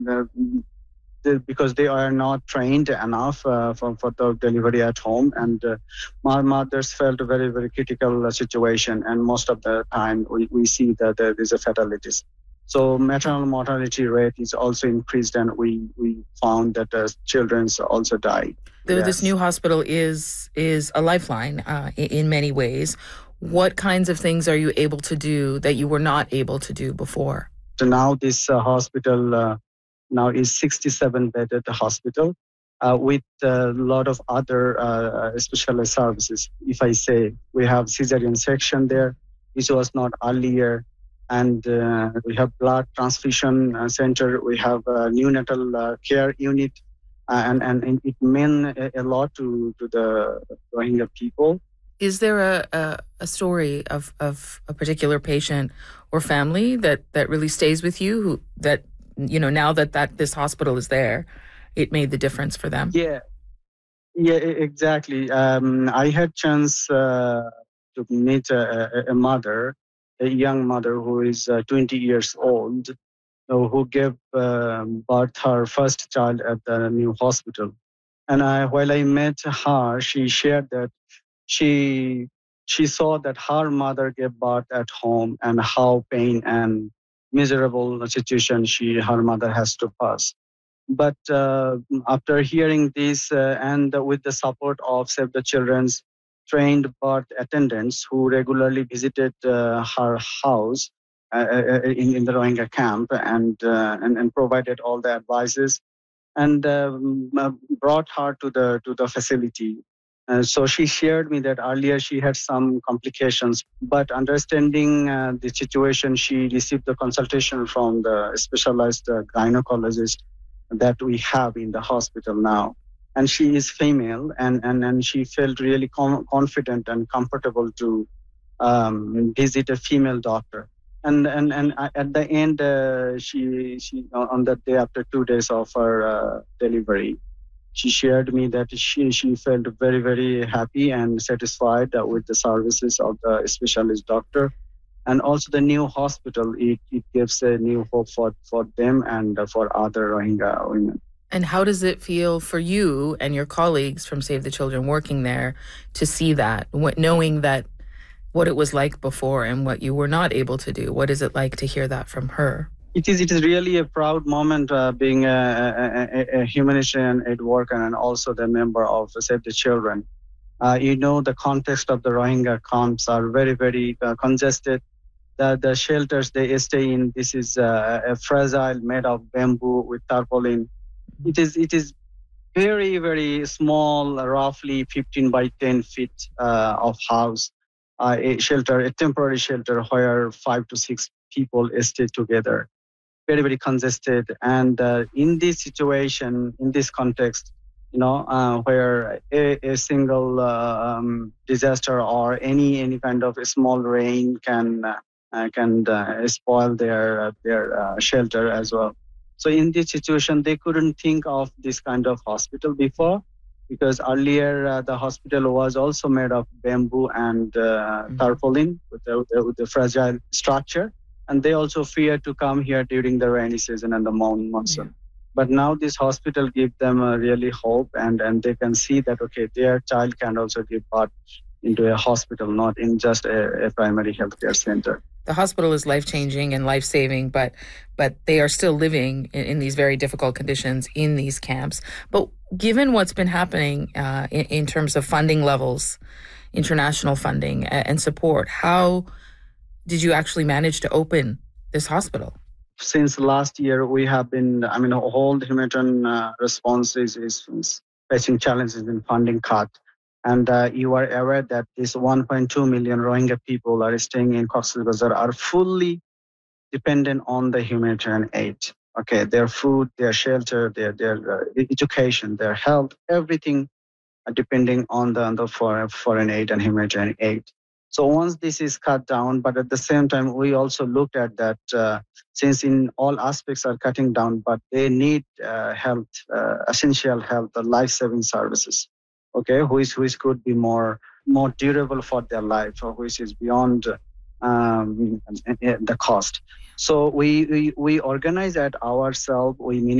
uh, because they are not trained enough for the delivery at home. And my mothers felt a very, very critical situation. And most of the time, we see that there is a fatalities. So maternal mortality rate is also increased, and we found that children also die. This new hospital is a lifeline in many ways. What kinds of things are you able to do that you were not able to do before? So now this hospital now is 67-bedded hospital with a lot of other specialized services. If I say, we have cesarean section there, which was not earlier, and we have blood transfusion center, we have a neonatal care unit, and it meant a lot to the Rohingya people. Is there a story of a particular patient or family that really stays with you, that, now that this hospital is there, it made the difference for them? Yeah, exactly. I had chance to meet a mother, a young mother who is 20 years old, who gave birth her first child at the new hospital. And while I met her, she shared that she saw that her mother gave birth at home and how pain and miserable situation her mother has to pass. But after hearing this and with the support of Save the Children's trained birth attendants who regularly visited her house in the Rohingya camp and provided all the advices and brought her to the facility. So she shared me that earlier she had some complications, but understanding the situation, she received the consultation from the specialized gynecologist that we have in the hospital now. And she is female, and she felt really confident and comfortable to visit a female doctor. And at the end, she on that day, after 2 days of her delivery, she shared me that she felt very, very happy and satisfied with the services of the specialist doctor. And also the new hospital, it gives a new hope for them and for other Rohingya women. And how does it feel for you and your colleagues from Save the Children working there to see that, knowing that what it was like before and what you were not able to do? What is it like to hear that from her? It is really a proud moment being a humanitarian aid worker and also the member of Save the Children. The context of the Rohingya camps are very, very congested. The shelters they stay in, this is a fragile, made of bamboo with tarpaulin. It is very, very small, roughly 15 by 10 feet of house, a temporary shelter where 5 to 6 people stay together. Very, very congested. And in this situation, in this context, where a single disaster or any kind of a small rain can spoil their shelter as well. So in this situation, they couldn't think of this kind of hospital before, because earlier the hospital was also made of bamboo and tarpaulin with the fragile structure. And they also fear to come here during the rainy season and the monsoon. Yeah. But now this hospital gives them really hope, and they can see that, okay, their child can also give birth into a hospital, not in just a primary healthcare center. The hospital is life-changing and life-saving, but they are still living in these very difficult conditions in these camps. But given what's been happening in terms of funding levels, international funding and support, how did you actually manage to open this hospital? Since last year, we have been, whole humanitarian response is facing challenges in funding cut. And you are aware that this 1.2 million Rohingya people are staying in Cox's Bazar are fully dependent on the humanitarian aid. Okay, their food, their shelter, their education, their health, everything are depending on the foreign aid and humanitarian aid. So once this is cut down, but at the same time, we also looked at that since in all aspects are cutting down, but they need health, essential health, life-saving services. Okay, which could be more durable for their life, or which is beyond the cost. So we organize at ourselves. We